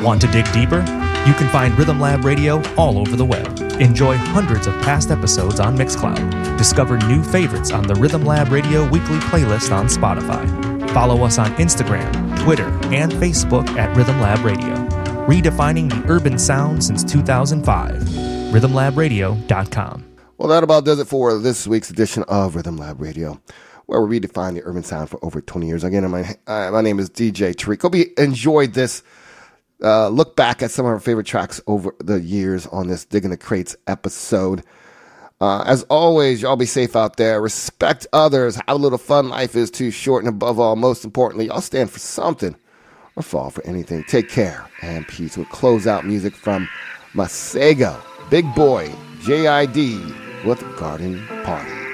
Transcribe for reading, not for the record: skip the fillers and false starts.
Want to dig deeper? You can find Rhythm Lab Radio all over the web. Enjoy hundreds of past episodes on Mixcloud. Discover new favorites on the Rhythm Lab Radio weekly playlist on Spotify. Follow us on Instagram, Twitter, and Facebook at Rhythm Lab Radio. Redefining the urban sound since 2005. RhythmLabRadio.com. Well, that about does it for this week's edition of Rhythm Lab Radio, where we redefine the urban sound for over 20 years. Again, my name is DJ Tariq. Hope you enjoyed this look back at some of our favorite tracks over the years on this Digging the Crates episode. As always, y'all be safe out there. Respect others. Have a little fun. Life is too short. And above all, most importantly, y'all stand for something or fall for anything. Take care and peace. We'll close out music from Masego, Big Boy, JID with Garden Party.